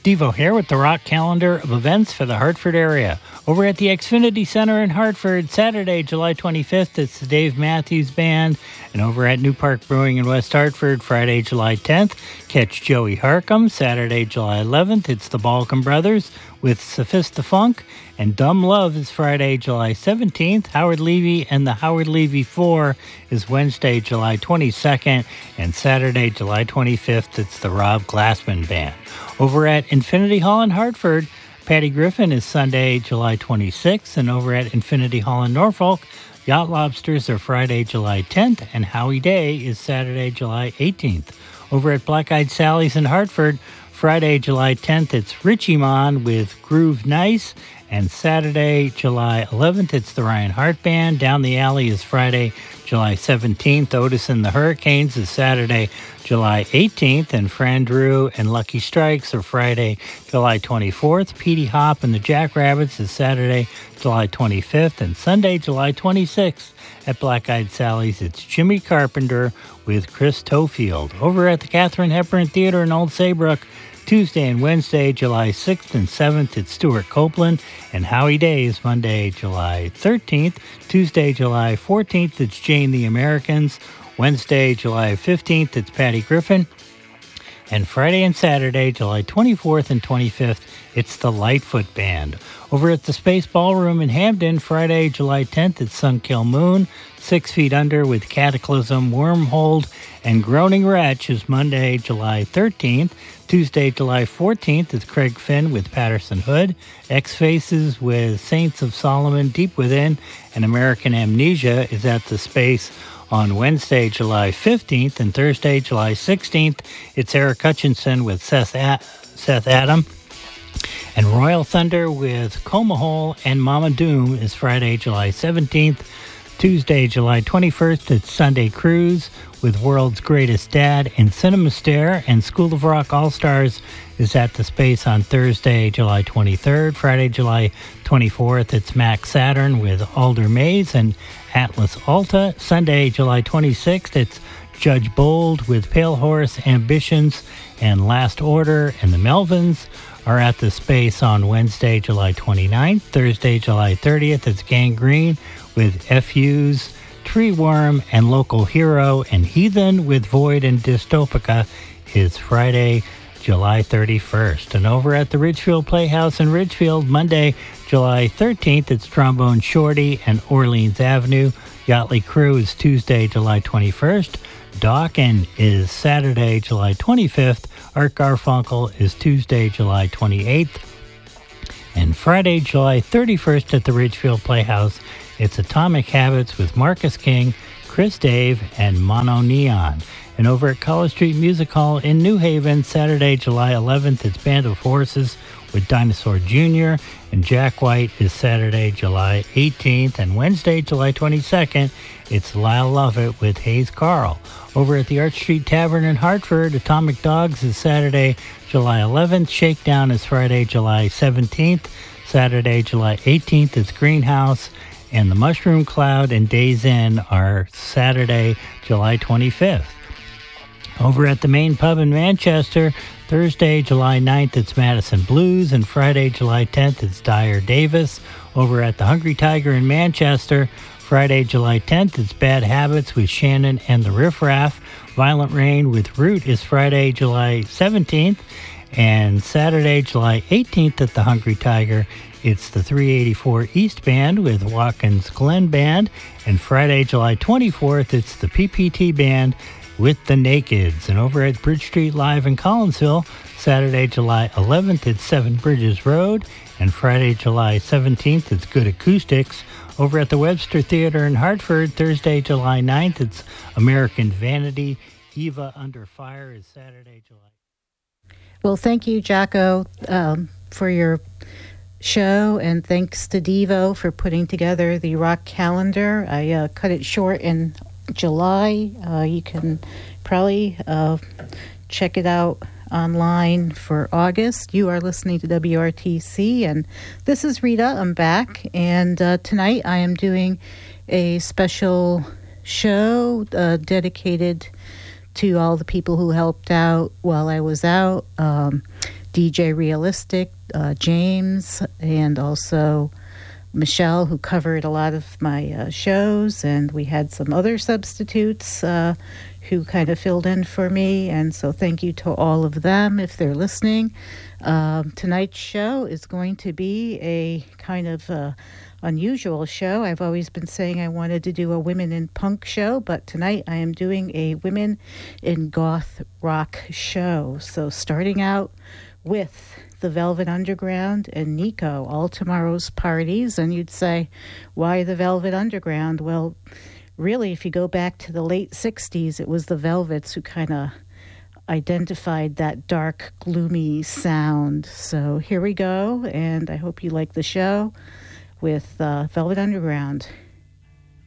Devo here with the rock calendar of events for the Hartford area. Over at the Xfinity Center in Hartford, Saturday, July 25th, it's the Dave Matthews Band. And over at New Park Brewing in West Hartford, Friday, July 10th, catch Joey Harcum. Saturday, July 11th, it's the Balkan Brothers with Sophista-Funk. And Dumb Love is Friday, July 17th. Howard Levy and the Howard Levy 4 is Wednesday, July 22nd. And Saturday, July 25th, it's the Rob Glassman Band. Over at Infinity Hall in Hartford, Patty Griffin is Sunday, July 26th. And over at Infinity Hall in Norfolk, Yacht Lobsters are Friday, July 10th. And Howie Day is Saturday, July 18th. Over at Black Eyed Sally's in Hartford, Friday, July 10th, it's Richie Mon with Groove Nice. And Saturday, July 11th, it's the Ryan Hart Band. Down the Alley is Friday, July 17th. Otis and the Hurricanes is Saturday, July 18th. And Fran Drew and Lucky Strikes are Friday, July 24th. Petey Hop and the Jackrabbits is Saturday, July 25th. And Sunday, July 26th. At Black Eyed Sally's, it's Jimmy Carpenter with Chris Tofield. Over at the Katharine Hepburn Theater in Old Saybrook, Tuesday and Wednesday, July 6th and 7th, it's Stuart Copeland. And Howie Day is Monday, July 13th. Tuesday, July 14th, it's Jane the Americans. Wednesday, July 15th, it's Patty Griffin. And Friday and Saturday, July 24th and 25th, it's the Lightfoot Band. Over at the Space Ballroom in Hamden, Friday, July 10th, it's Sunkill Moon. 6 Feet Under with Cataclysm, Wormhold, and Groaning Wretch is Monday, July 13th. Tuesday, July 14th is Craig Finn with Patterson Hood. X-Faces with Saints of Solomon, Deep Within, and American Amnesia is at the Space on Wednesday, July 15th. And Thursday, July 16th, it's Eric Hutchinson with Seth Adam. And Royal Thunder with Coma Hole and Mama Doom is Friday, July 17th. Tuesday, July 21st, it's Sunday Cruise with World's Greatest Dad and Cinema Stare. And School of Rock All-Stars is at the Space on Thursday, July 23rd. Friday, July 24th, it's Max Saturn with Alder Maze and Atlas Alta. Sunday, July 26th, it's Judge Bold with Pale Horse, Ambitions, and Last Order. And the Melvins are at the Space on Wednesday, July 29th. Thursday, July 30th, it's Gangrene with FU's Tree Worm and Local Hero. And Heathen with Void and Dystopica is Friday, July 31st. And over at the Ridgefield Playhouse in Ridgefield, Monday, July 13th, it's Trombone Shorty and Orleans Avenue. Yachtly Crew is Tuesday, July 21st. Dawkin is Saturday, July 25th. Art Garfunkel is Tuesday, July 28th. And Friday, July 31st at the Ridgefield Playhouse, it's Atomic Habits with Marcus King, Chris Dave, and Mono Neon. And over at College Street Music Hall in New Haven, Saturday, July 11th, it's Band of Horses with Dinosaur Jr. And Jack White is Saturday, July 18th. And Wednesday, July 22nd, it's Lyle Lovett with Hayes Carl. Over at the Arch Street Tavern in Hartford, Atomic Dogs is Saturday, July 11th. Shakedown is Friday, July 17th. Saturday, July 18th, it's Greenhouse. And the Mushroom Cloud and Days Inn are Saturday, July 25th. Over at the Main Pub in Manchester, Thursday, July 9th, it's Madison Blues. And Friday, July 10th, it's Dyer Davis. Over at the Hungry Tiger in Manchester, Friday, July 10th, it's Bad Habits with Shannon and the Riff Raff. Violent Rain with Root is Friday, July 17th. And Saturday, July 18th at the Hungry Tiger, it's the 384 East Band with Watkins Glen Band. And Friday, July 24th, it's the PPT Band with the Nakeds. And over at Bridge Street Live in Collinsville, Saturday, July 11th, it's Seven Bridges Road. And Friday, July 17th, it's Good Acoustics. Over at the Webster Theater in Hartford, Thursday, July 9th, it's American Vanity. Eva Under Fire is Saturday, July. Well, thank you, Jacko, for your show, and thanks to Devo for putting together the rock calendar. I cut it short in July. You can probably check it out online for August. You are listening to WRTC, and this is Rita. I'm back, and tonight I am doing a special show dedicated to all the people who helped out while I was out. DJ Realistic, James, and also Michelle, who covered a lot of my shows, and we had some other substitutes who kind of filled in for me, and so thank you to all of them if they're listening. Tonight's show is going to be a kind of unusual show. I've always been saying I wanted to do a Women in Punk show, but tonight I am doing a Women in Goth Rock show. So starting out with the Velvet Underground and Nico, All Tomorrow's Parties. And you'd say, why the Velvet Underground? Well, really, if you go back to the late 60s, it was the Velvets who kind of identified that dark, gloomy sound. So here we go, and I hope you like the show with Velvet Underground.